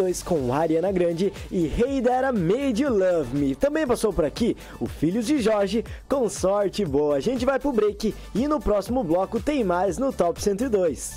102 com Ariana Grande e Hey Dara Made You Love Me. Também passou por aqui o Filhos de Jorge com Sorte Boa. A gente vai pro break e no próximo bloco tem mais no Top 102.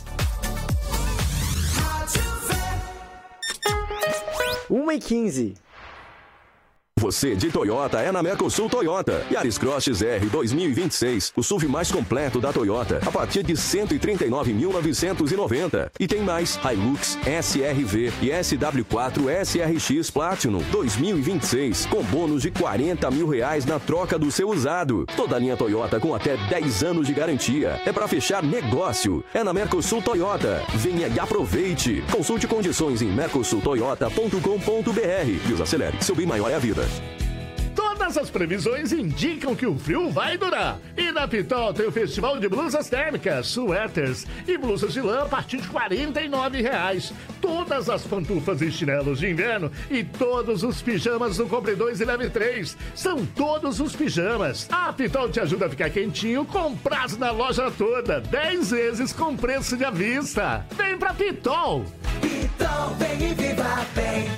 1h15. Você de Toyota é na Mercosul Toyota. Yaris Cross XR 2026, o SUV mais completo da Toyota, a partir de R$ 139.990. E tem mais, Hilux, SR-V e SW4 SRX Platinum 2026, com bônus de R$40 mil na troca do seu usado. Toda a linha Toyota com até 10 anos de garantia. É para fechar negócio. É na Mercosul Toyota. Venha e aproveite. Consulte condições em mercosultoyota.com.br e os acelere. Seu bem maior é a vida. Todas as previsões indicam que o frio vai durar. E na Pitol tem o Festival de Blusas Térmicas, suéteres e blusas de lã a partir de R$ 49,00. Todas as pantufas e chinelos de inverno e todos os pijamas do Compre 2 e Leve 3. São todos os pijamas. A Pitol te ajuda a ficar quentinho com prazo na loja toda. 10 vezes com preço de à vista. Vem pra Pitol! Pitol, vem e viva bem!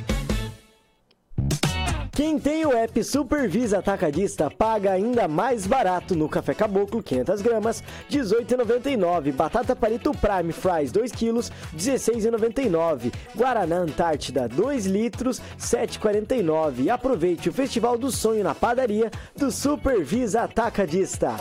Quem tem o app Supervisa Atacadista paga ainda mais barato no Café Caboclo 500 gramas, R$ 18,99. Batata Palito Prime Fries 2 quilos, R$ 16,99. Guaraná Antártida 2 litros, R$ 7,49. E aproveite o Festival do Sonho na padaria do Supervisa Atacadista.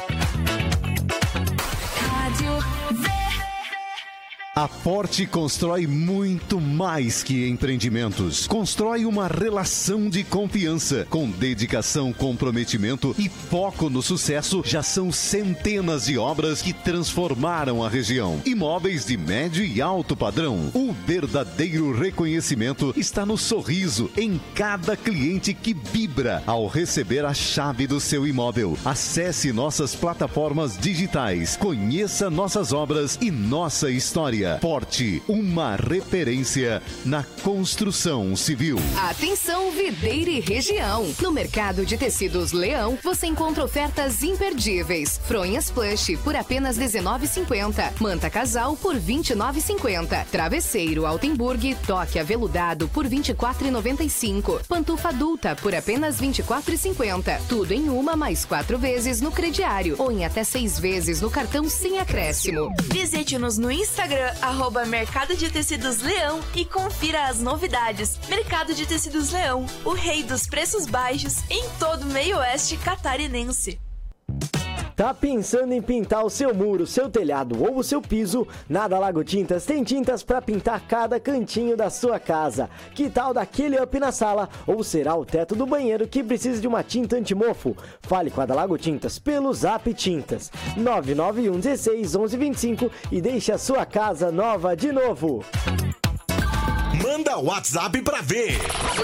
A Forte constrói muito mais que empreendimentos. Constrói uma relação de confiança. Com dedicação, comprometimento e foco no sucesso, já são centenas de obras que transformaram a região. Imóveis de médio e alto padrão. O verdadeiro reconhecimento está no sorriso em cada cliente que vibra ao receber a chave do seu imóvel. Acesse nossas plataformas digitais. Conheça nossas obras e nossa história. Forte, uma referência na construção civil. Atenção, Videira e região. No mercado de tecidos Leão, você encontra ofertas imperdíveis. Fronhas plush por apenas R$19,50. Manta casal por R$29,50. Travesseiro Altenburg toque aveludado por R$24,95. Pantufa adulta por apenas R$24,50. Tudo em uma mais 4 vezes no crediário ou em até 6 vezes no cartão sem acréscimo. Visite-nos no Instagram, @Mercado de Tecidos Leão e confira as novidades. Mercado de Tecidos Leão, o rei dos preços baixos em todo o meio-oeste catarinense. Tá pensando em pintar o seu muro, seu telhado ou o seu piso? Na da Lago Tintas tem tintas para pintar cada cantinho da sua casa. Que tal daquele up na sala? Ou será o teto do banheiro que precisa de uma tinta antimofo? Fale com a da Lago Tintas pelo Zap Tintas 991 16 11 25 e deixe a sua casa nova de novo. Manda o WhatsApp pra ver.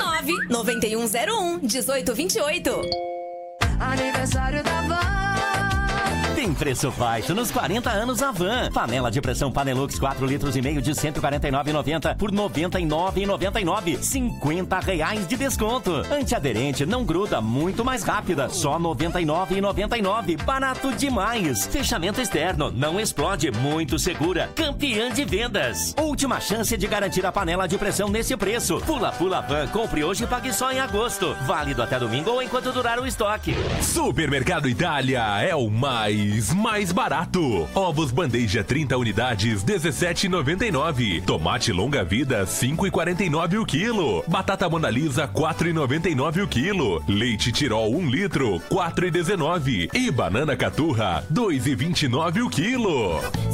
99101-1828. Aniversário da Van. Tem preço baixo nos 40 anos Avan. Panela de pressão Panelux 4 litros e meio de R$ 149,90 por R$ 99,99. R$50 de desconto. Antiaderente não gruda, muito mais rápida. Só R$ 99,99. Barato demais. Fechamento externo, não explode, muito segura. Campeã de vendas. Última chance de garantir a panela de pressão nesse preço. Pula Van, compre hoje e pague só em agosto. Válido até domingo ou enquanto durar o estoque. Supermercado Itália é o mais barato. Ovos bandeja 30 unidades, R$ 17,99. Tomate longa vida, R$ 5,49 o quilo. Batata Mona Lisa, R$ 4,99 o quilo. Leite Tirol 1 litro, R$ 4,19. E banana caturra, R$ 2,29 o quilo.